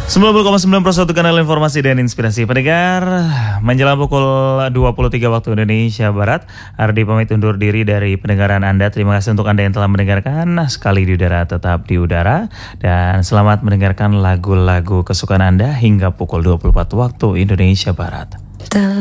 90,9% kanal informasi dan inspirasi pendengar. Menjelang pukul 23 waktu Indonesia Barat, Ardi pamit undur diri dari pendengaran Anda. Terima kasih untuk Anda yang telah mendengarkan. Sekali di udara tetap di udara. Dan selamat mendengarkan lagu-lagu kesukaan Anda hingga pukul 24 waktu Indonesia Barat.